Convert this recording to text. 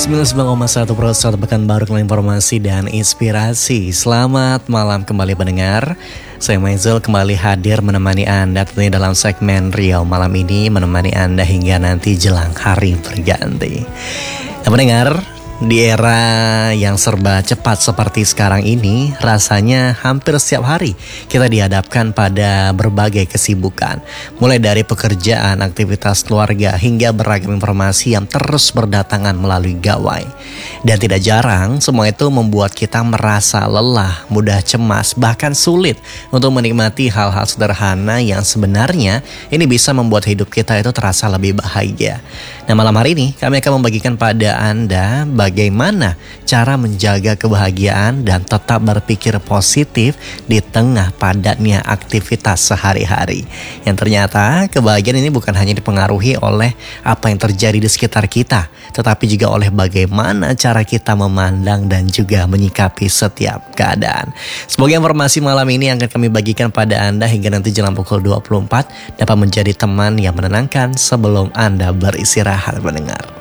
99,1% Pekanbaru dengan informasi dan inspirasi. Selamat malam kembali pendengar. Saya Maizul kembali hadir menemani Anda tentunya dalam segmen Riau Malam ini, menemani Anda hingga nanti jelang hari berganti. Nah, pendengar, di era yang serba cepat seperti sekarang ini, rasanya hampir setiap hari kita dihadapkan pada berbagai kesibukan. Mulai dari pekerjaan, aktivitas keluarga, hingga beragam informasi yang terus berdatangan melalui gawai. Dan tidak jarang, semua itu membuat kita merasa lelah, mudah cemas, bahkan sulit untuk menikmati hal-hal sederhana yang sebenarnya ini bisa membuat hidup kita itu terasa lebih bahagia. Nah, malam hari ini kami akan membagikan pada Anda bagaimana cara menjaga kebahagiaan dan tetap berpikir positif di tengah padatnya aktivitas sehari-hari. Yang ternyata kebahagiaan ini bukan hanya dipengaruhi oleh apa yang terjadi di sekitar kita, tetapi juga oleh bagaimana cara kita memandang dan juga menyikapi setiap keadaan. Semoga informasi malam ini yang akan kami bagikan pada Anda hingga nanti jelang pukul 24 dapat menjadi teman yang menenangkan sebelum Anda beristirahat mendengar.